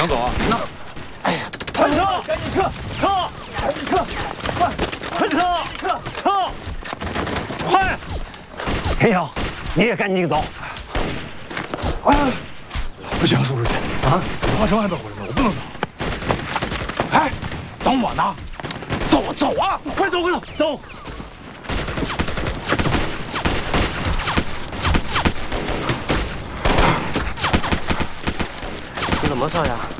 想走啊？那， 哎呀，快撤！赶紧撤！撤！赶紧撤！快！快撤！撤！撤！快！田晓，你也赶紧走！ 哎，不行，苏书记啊，华生还没回来呢，我不能走。哎，等我呢！走啊！快走，快走，走！ 你怎么，少爷？